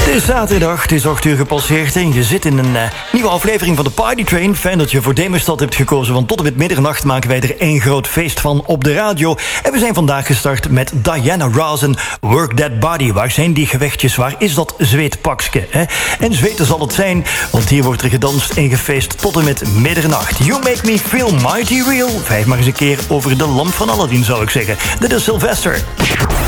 Het is zaterdag, het is 8 uur gepasseerd en je zit in een nieuwe aflevering van de Party Train. Fijn dat je voor Demerstad hebt gekozen, want tot en met middernacht maken wij er één groot feest van op de radio. En we zijn vandaag gestart met Diana Ross en Work That Body. Waar zijn die gevechtjes? Waar is dat zweetpakske? Hè? En zweten zal het zijn, want hier wordt er gedanst en gefeest tot en met middernacht. You Make Me Feel Mighty Real. Vijf maar eens een keer over de lamp van Aladdin, zou ik zeggen. Dit is Sylvester.